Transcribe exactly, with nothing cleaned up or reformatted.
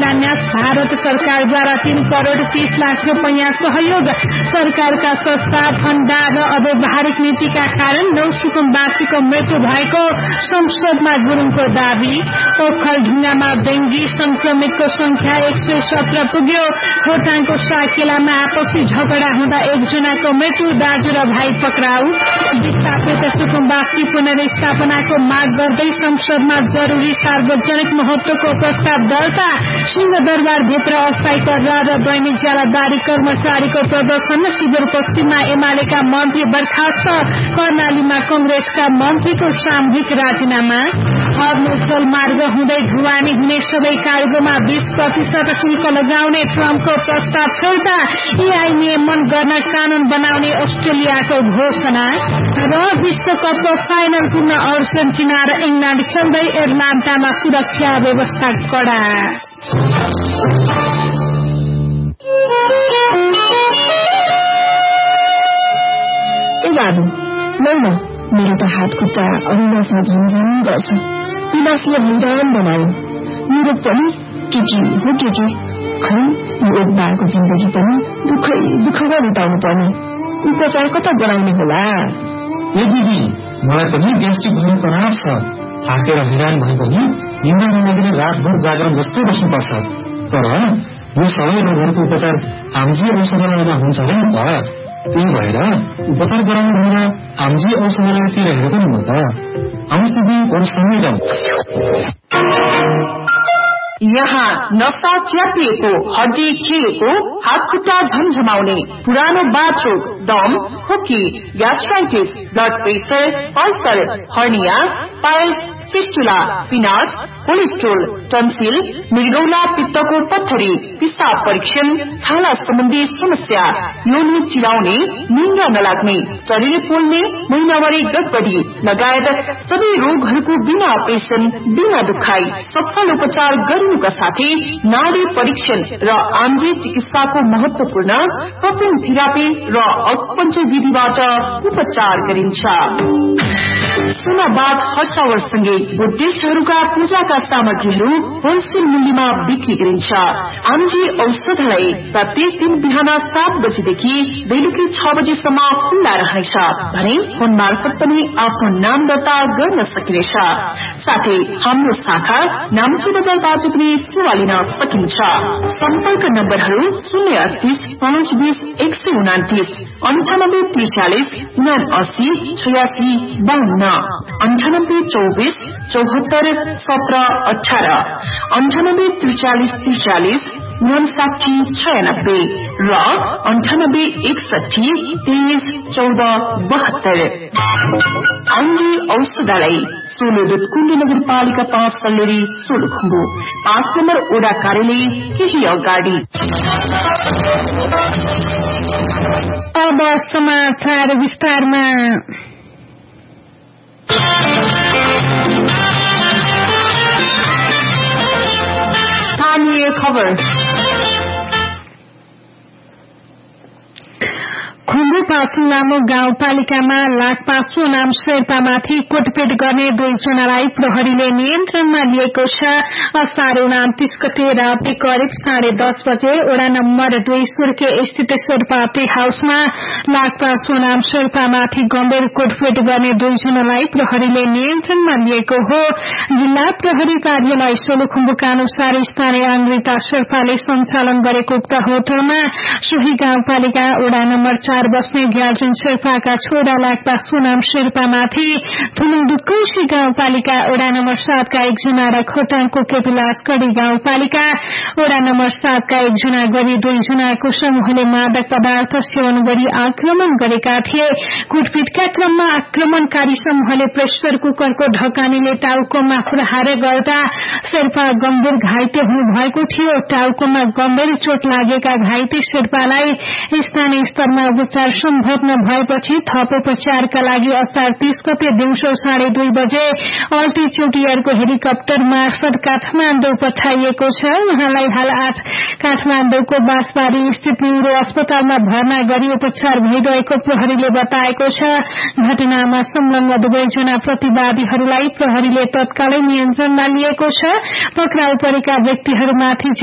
शिलान्यास। भारत सरकारद्वारा तीन करोड़ तीस लाख रुपैयाँ सहयोग। सरकारका संस्था फण्डा र अव्यवहारिक नीतिका कारण नौ सुकुम्बासीको मृत्यु भएको संसदमा गुरुङको दावी। ओखलढुङ्गामा डेंगी संक्रमितको संख्या एक सय सत्र पुग्यो। खोटाङको साकेलामा आपसी झगडा हुँदा एकजनाको मृत्यु, दाजु र भाइ पक्राउ। विस्थापित सुकुम्बासी पुनर्स्थापनाको माग गर्दै संसदमा जरूरी सार्वजनिक महत्वको प्रस्ताव दर्ता। सिंहदरबारभित्र अस्थायी कर्रा र दैनिक ज्यालादारी कर्मचारीको प्रदर्शन। सुदूरपश्चिममा एमालेका मन्त्री बर्खास्त। कर्णालीमा कंग्रेसका मन्त्रीको सामूहिक राजीनामा। हर्मुज जलमार्ग हुँदै ढुवानी हुने सबै कार्गोमा बीस प्रतिशत शुल्क लगाउने ट्रम्पको प्रस्ताव फिर्ता। एआई नियमन गर्न कानून बनाउने अस्ट्रेलियाको घोषणा। र विश्वकपको फाइनल पुग्न अर्जेन्टिना र इंग्ल्याण्ड खेल्दै एटलान्टामा सुरक्षा व्यवस्था कडा। ए बाबु लौ न, मेरो त हात खुट्टा अरुणामा झुमझुम गर्छ। पिनासले भण्डारण बनाऊ। युरोप पनि के के हो के के खै, यो एक बारको जिन्दगी पनि दुःखै दुःखमा बिताउनु पर्ने। उपचार कता गराउने होला? ए दिदी, मलाई पनि ग्यास्ट्रिक भएर तनाव छ। थाकेर हैरान भए पनि निन्द्रा नलागेर रातभर जागरण जस्तो बस्नुपर्छ। तर यो सबै रोगहरूको उपचार आमजी औषधालयमा हुन्छ नि त। त्यही भएर उपचार गराउनु भनेर आमजी औषधालयतिर हेरेको नि म त। आउनुहोस् दिदी, अरूसँगै जाउँ। यहाँ नसा च्यापिएको, हड्डी खिएको, हात खुट्टा झमझमाउने, पुरानो बाथरूम, दम, खोकी, gastritis, blood pressure, ulcer, hernia, piles, fistula, पिनास, cholesterol, tonsil, मृगौला पित्तको पत्थरी, पिसाब परीक्षण, छाला सम्बन्धी समस्या, योनि चिलाउने, निन्द्रा नलाग्ने, शरीर पोल्ने, महिनावारी गडबडी लगायत सबै रोगहरूको बिना अपरेसन, बिना दुखाई सफल उपचार गरिनुका साथै नाडी परीक्षण र आम्जे चिकित्साको महत्वपूर्ण कपिङ थेरापी र अकुपञ्चर विधिबाट उपचार गरिन्छ। सुनाबाद हर्षावरसँगै बुद्धिस्टहरूका पूजाका सामग्रीहरू होलसेल मूल्यमा बिक्री गरिन्छ। आम्जी औषधालय प्रत्येक दिन बिहान सात बजेदेखि बेलुकी छ बजेसम्म खुल्ला रहनेछ भने फोन मार्फत पनि आफ्नो नाम दर्ता गर्न सकिनेछ। साथै हाम्रो शाखा नाम्ची बजारबाट पनि सेवा लिन सकिन्छ। सम्पर्क नम्बरहरू शून्य अडतिस पाँच बीस एक सय उनातिस, अन्ठानब्बे त्रिचालिस उनासी छयासी बाहन्न, अन्ठानब्बे चौबिस चौहत्तर सत्र अठारह, अन्ठानब्बे त्रिचालिस त्रिचालिस उनसाठी छयानब्बे र अन्ठानब्बे एकसठी तेइस चौध बहत्तर। आम्जी औषधालय सोलोदुत कुण्ड नगरपालिका पाँच सल्लेरी सोलुखुम्बु, पाँच नम्बर ओडा कार्यालय केही अगाडि। अब समाचार विस्तारमा। स्थानीय खबर। खुम्बु पासुङ लामो गाउँपालिकामा लाखपासो नाम शेर्पामाथि कुटपिट गर्ने दुईजनालाई प्रहरीले नियन्त्रणमा लिएको छ। असार उनातिस गते राति करिब साढे दस बजे ओडा नम्बर दुई सुर्के स्थित शेर्पा टी हाउसमा लाखपासो नाम शेर्पामाथि गम्भीर कुटपिट गर्ने दुईजनालाई प्रहरीले नियन्त्रणमा लिएको हो। जिल्ला प्रहरी कार्यालय सोलुखुम्बुका अनुसार स्थानीय अङ्ग्रिता शेर्पाले सञ्चालन गरेको उक्त होटलमा सोही गाउँपालिका ओडा नम्बर चार बस्ने ग्यार्जुन शेर्पाका छोरा लाक्पा सोनाम शेर्पामाथि थुलुङ दुक्कैसी गाउँपालिका ओडा नम्बर सातका एकजना र खोटाङको केपिलास कडी गाउँपालिका ओडा नम्बर सातका एकजना गरी दुईजनाको समूहले मादक पदार्थ सेवन गरी आक्रमण गरेका थिए। कुटपिटका क्रममा आक्रमणकारी समूहले प्रेसर कुकरको ढकानीले टाउकोमा प्रहार गर्दा शेर्पा गम्भीर घाइते हुनुभएको थियो। टाउकोमा गम्भीर चोट लागेका घाइते शेर्पालाई स्थानीय स्तरमा उपचार सम्भव नभएपछि थप उपचारका लागि असार तीस गते दिउँसो साढे दुई बजे अल्टिच्युड एयरको हेलिकप्टर मार्फत काठमाडौँ पठाइएको छ। उहाँलाई हाल आठ काठमाडौँको बाँसबारी स्थित न्युरो अस्पतालमा भर्ना गरी उपचार भइरहेको प्रहरीले बताएको छ। घटनामा संलग्न दुवैजना प्रतिवादीहरूलाई प्रहरीले तत्कालै नियन्त्रणमा लिएको छ। पक्राउ परेका व्यक्तिहरूमाथि